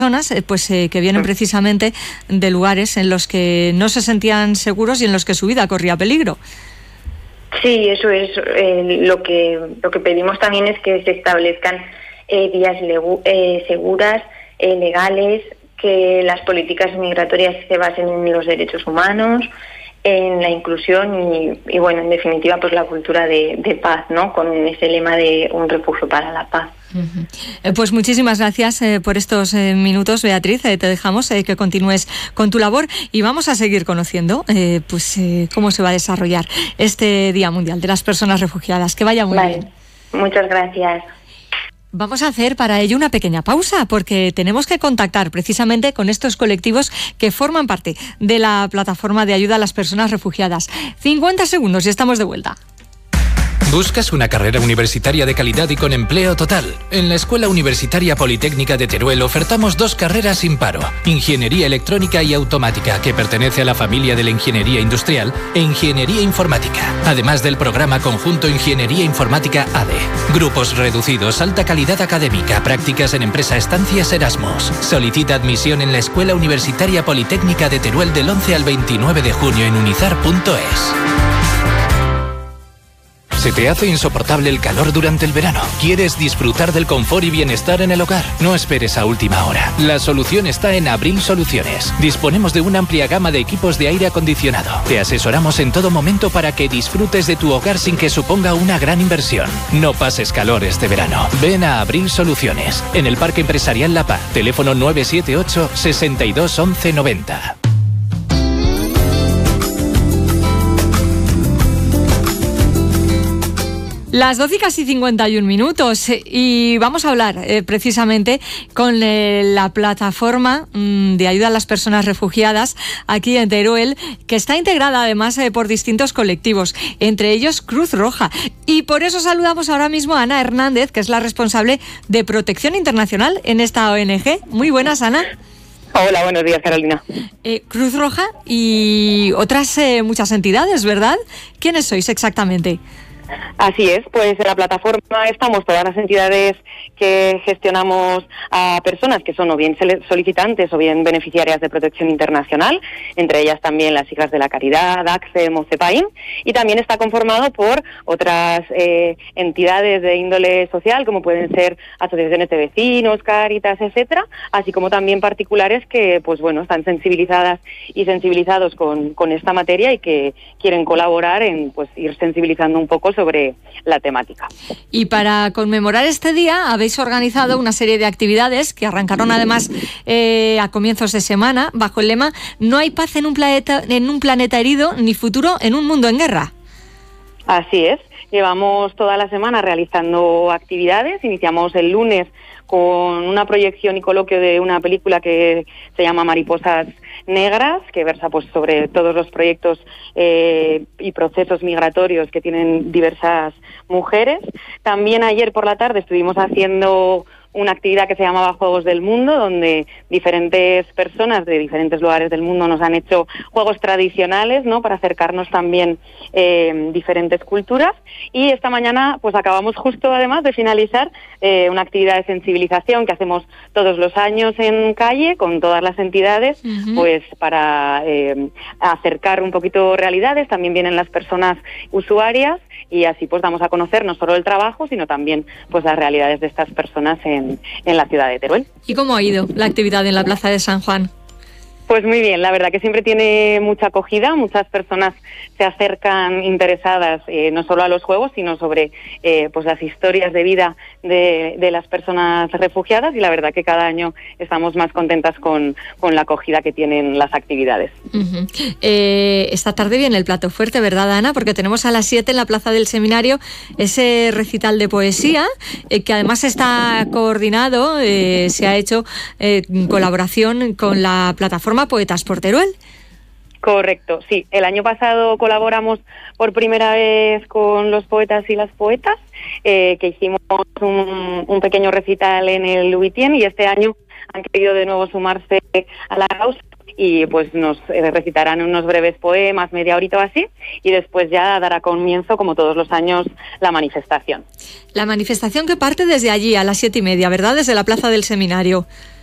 que vienen precisamente de lugares en los que no se sentían seguros y en los que su vida corría peligro. Sí, eso es. Lo que pedimos también es que se establezcan vías seguras, legales, que las políticas migratorias se basen en los derechos humanos, en la inclusión y bueno, en definitiva, pues la cultura de paz, ¿no? Con ese lema de un refugio para la paz. Pues muchísimas gracias por estos minutos, Beatriz. Te dejamos que continúes con tu labor y vamos a seguir conociendo cómo se va a desarrollar este Día Mundial de las Personas Refugiadas. Que vaya muy bien. Muchas gracias. Vamos a hacer para ello una pequeña pausa porque tenemos que contactar precisamente con estos colectivos que forman parte de la plataforma de ayuda a las personas refugiadas. 50 segundos y estamos de vuelta. ¿Buscas una carrera universitaria de calidad y con empleo total? En la Escuela Universitaria Politécnica de Teruel ofertamos 2 carreras sin paro: Ingeniería Electrónica y Automática, que pertenece a la familia de la Ingeniería Industrial, e Ingeniería Informática, además del programa conjunto Ingeniería Informática ADE. Grupos reducidos, alta calidad académica, prácticas en empresa, estancias Erasmus. Solicita admisión en la Escuela Universitaria Politécnica de Teruel del 11 al 29 de junio en unizar.es. ¿Se te hace insoportable el calor durante el verano? ¿Quieres disfrutar del confort y bienestar en el hogar? No esperes a última hora. La solución está en Abril Soluciones. Disponemos de una amplia gama de equipos de aire acondicionado. Te asesoramos en todo momento para que disfrutes de tu hogar sin que suponga una gran inversión. No pases calor este verano. Ven a Abril Soluciones, en el Parque Empresarial La Paz. Teléfono 978 62 11 90. Las 12:51 y vamos a hablar precisamente con la plataforma de ayuda a las personas refugiadas aquí en Teruel, que está integrada además por distintos colectivos, entre ellos Cruz Roja. Y por eso saludamos ahora mismo a Ana Hernández, que es la responsable de Protección Internacional en esta ONG. Muy buenas, Ana. Hola, buenos días, Carolina. Cruz Roja y otras muchas entidades, ¿verdad? ¿Quiénes sois exactamente? Así es, pues en la plataforma estamos todas las entidades que gestionamos a personas que son o bien solicitantes o bien beneficiarias de protección internacional, entre ellas también las siglas de la Caridad, ACCEM o CEPAIN, y también está conformado por otras entidades de índole social, como pueden ser asociaciones de vecinos, Cáritas, etcétera, así como también particulares que, pues bueno, están sensibilizadas y sensibilizados con esta materia y que quieren colaborar en pues ir sensibilizando un poco sobre la temática. Y para conmemorar este día habéis organizado una serie de actividades que arrancaron además a comienzos de semana bajo el lema "No hay paz en un planeta herido ni futuro en un mundo en guerra". Así es. Llevamos toda la semana realizando actividades. Iniciamos el lunes con una proyección y coloquio de una película que se llama Mariposas Negras, que versa pues sobre todos los proyectos y procesos migratorios que tienen diversas mujeres. También ayer por la tarde estuvimos haciendo una actividad que se llamaba Juegos del Mundo, donde diferentes personas de diferentes lugares del mundo nos han hecho juegos tradicionales, ¿no?, para acercarnos también diferentes culturas. Y esta mañana pues acabamos justo además de finalizar una actividad de sensibilización que hacemos todos los años en calle con todas las entidades, pues para acercar un poquito realidades. También vienen las personas usuarias y así pues damos a conocer no solo el trabajo, sino también pues las realidades de estas personas en la ciudad de Teruel. ¿Y cómo ha ido la actividad en la Plaza de San Juan? Pues muy bien, la verdad que siempre tiene mucha acogida, muchas personas se acercan interesadas no solo a los juegos, sino sobre pues las historias de vida de las personas refugiadas, y la verdad que cada año estamos más contentas con la acogida que tienen las actividades. Esta tarde viene el plato fuerte, ¿verdad, Ana? Porque tenemos a las 7 en la Plaza del Seminario ese recital de poesía que además está coordinado, se ha hecho en colaboración con la plataforma Poetas por Teruel. Correcto, sí. El año pasado colaboramos por primera vez con los poetas y las poetas, que hicimos un pequeño recital en el Lubitien, y este año han querido de nuevo sumarse a la causa y pues nos recitarán unos breves poemas, media horita o así, y después ya dará comienzo, como todos los años, la manifestación. La manifestación que parte desde allí a las 7:30, ¿verdad? Desde la Plaza del Seminario.